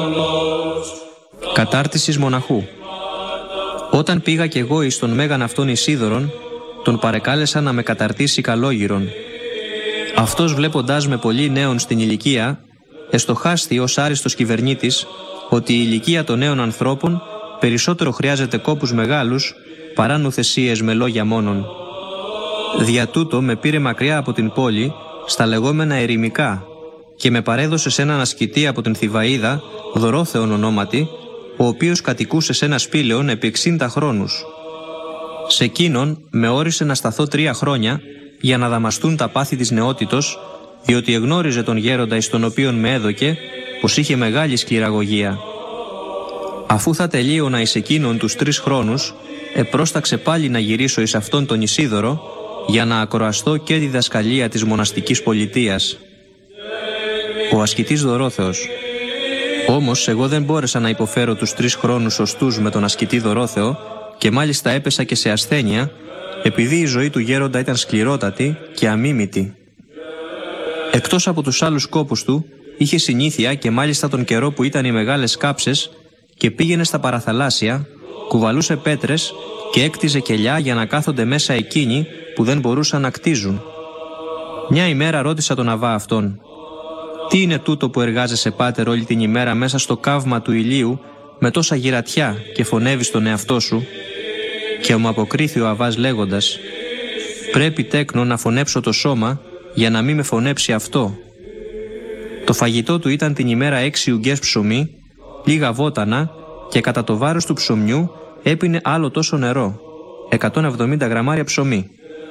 Κατάρτισης μοναχού. Όταν πήγα κι εγώ εις τον μέγαν αυτόν Ισίδωρον, τον παρεκάλεσα να με καταρτήσει καλόγυρον. Αυτός, βλέποντάς με πολύ νέον στην ηλικία, εστοχάστη ως άριστος κυβερνήτης ότι η ηλικία των νέων ανθρώπων περισσότερο χρειάζεται κόπους μεγάλους παρά νουθεσίες με λόγια μόνον. Δια τούτο με πήρε μακριά από την πόλη στα λεγόμενα ερημικά και με παρέδωσε σε έναν ασκητή από την Θηβαΐδα, Δωρόθεον ονόματι, ο οποίος κατοικούσε σε ένα σπήλαιον επί 60 χρόνους. Σε εκείνον με όρισε να σταθώ 3 χρόνια για να δαμαστούν τα πάθη της νεότητος, διότι εγνώριζε τον γέροντα εις τον οποίον με έδωκε πως είχε μεγάλη σκληραγωγία. Αφού θα τελείωνα εις εκείνον τους 3 χρόνους, επρόσταξε πάλι να γυρίσω εις αυτόν τον Ισίδωρο για να ακροαστώ και τη διδασκαλία της μοναστικής πολιτείας. Ο ασκητής Δωρόθεος. Όμως εγώ δεν μπόρεσα να υποφέρω τους 3 χρόνους σωστούς με τον ασκητή Δωρόθεο και μάλιστα έπεσα και σε ασθένεια, επειδή η ζωή του γέροντα ήταν σκληρότατη και αμίμητη. Εκτός από τους άλλους σκόπους του, είχε συνήθεια και μάλιστα τον καιρό που ήταν οι μεγάλες κάψες και πήγαινε στα παραθαλάσσια, κουβαλούσε πέτρες και έκτιζε κελιά για να κάθονται μέσα εκείνοι που δεν μπορούσαν να κτίζουν. Μια ημέρα ρώτησα τον Αβά αυτόν: «Τι είναι τούτο που εργάζεσαι, πάτερ, όλη την ημέρα μέσα στο καύμα του ηλίου με τόσα γυρατιά και φωνεύεις τον εαυτό σου?» Και μου αποκρίθη ο Αβάς λέγοντας: «Πρέπει, τέκνο, να φωνέψω το σώμα για να μην με φωνέψει αυτό». Το φαγητό του ήταν την ημέρα 6 ουγγές ψωμί, λίγα βότανα και κατά το βάρος του ψωμιού έπινε άλλο τόσο νερό, 170 γραμμάρια ψωμί.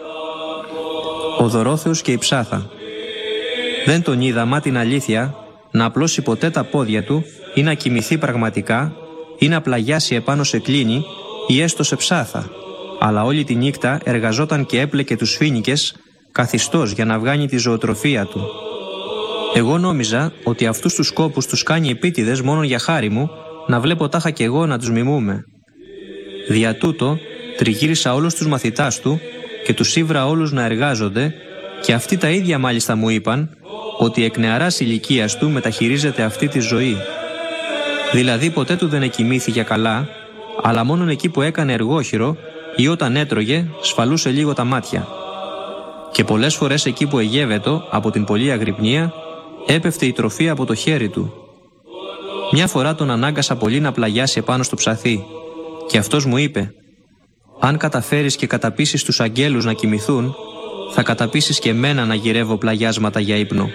Ο Δωρόθεος και η ψάθα. Δεν τον είδα, μα την αλήθεια, να απλώσει ποτέ τα πόδια του ή να κοιμηθεί πραγματικά ή να πλαγιάσει επάνω σε κλίνη ή έστω σε ψάθα, αλλά όλη τη νύχτα εργαζόταν και έπλεκε τους φοίνικες καθιστός για να βγάνει τη ζωοτροφία του. Εγώ νόμιζα ότι αυτούς τους σκόπους τους κάνει επίτηδες μόνο για χάρη μου, να βλέπω τάχα κι εγώ να τους μιμούμε. Δια τούτο τριγύρισα όλους τους μαθητάς του και τους ήβρα όλους να εργάζονται, και αυτοί τα ίδια μάλιστα μου είπαν ότι εκ νεαράς ηλικίας του μεταχειρίζεται αυτή τη ζωή. Δηλαδή ποτέ του δεν εκοιμήθηκε καλά, αλλά μόνον εκεί που έκανε εργόχειρο ή όταν έτρωγε σφαλούσε λίγο τα μάτια. Και πολλές φορές εκεί που αιγεύετο από την πολλή αγρυπνία έπεφτε η τροφή από το χέρι του. Μια φορά τον ανάγκασα πολύ να πλαγιάσει επάνω στο ψαθί και αυτός μου είπε: «Αν καταφέρεις και καταπίσεις τους αγγέλους να κοιμηθούν, θα καταπίσεις και μένα να γυρεύω πλαγιάσματα για ύπνο».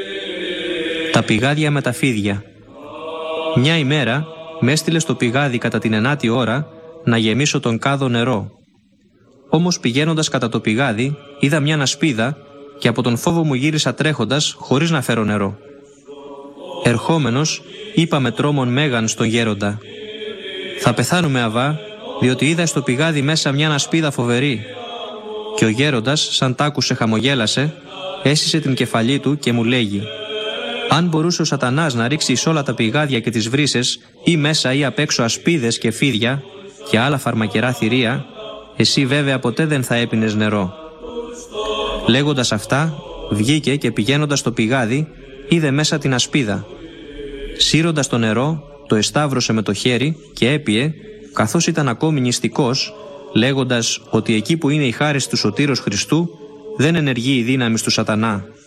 Τα πηγάδια με τα φίδια. Μια ημέρα με έστειλε στο πηγάδι κατά την 9η ώρα να γεμίσω τον κάδο νερό. Όμως πηγαίνοντας κατά το πηγάδι είδα μια ασπίδα και από τον φόβο μου γύρισα τρέχοντας χωρίς να φέρω νερό. Ερχόμενος είπα με τρόμον μέγαν στον γέροντα: «Θα πεθάνουμε, Αβά, διότι είδα στο πηγάδι μέσα μια ασπίδα φοβερή». Και ο γέροντας, σαν τ' άκουσε, χαμογέλασε, έσυσε την κεφαλή του και μου λέγει: «Αν μπορούσε ο σατανάς να ρίξει εις όλα τα πηγάδια και τις βρύσες ή μέσα ή απ' έξω ασπίδες και φίδια και άλλα φαρμακερά θηρία, εσύ βέβαια ποτέ δεν θα έπινες νερό». Λέγοντας αυτά, βγήκε και πηγαίνοντας στο πηγάδι, είδε μέσα την ασπίδα. Σύροντας το νερό, το εσταύρωσε με το χέρι και έπιε, καθώς ήταν ακόμη νηστικός, λέγοντας ότι εκεί που είναι η χάρις του Σωτήρος Χριστού δεν ενεργεί η δύναμη του σατανά.